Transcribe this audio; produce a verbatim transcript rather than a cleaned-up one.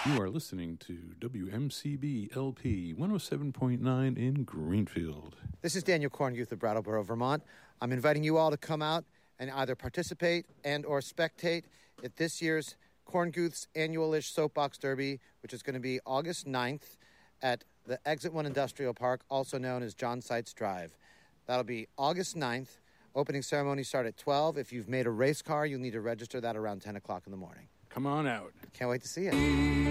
You are listening to W M C B L P one oh seven point nine in Greenfield. This is Daniel Cornguth of Brattleboro, Vermont. I'm inviting you all to come out and either participate and or spectate at this year's Cornguth's annual-ish Soapbox Derby, which is going to be August ninth at the Exit one Industrial Park, also known as John Seitz Drive. That'll be August ninth. Opening ceremony start at twelve. If you've made a race car, you'll need to register that around ten o'clock in the morning. Come on out. Can't wait to see you.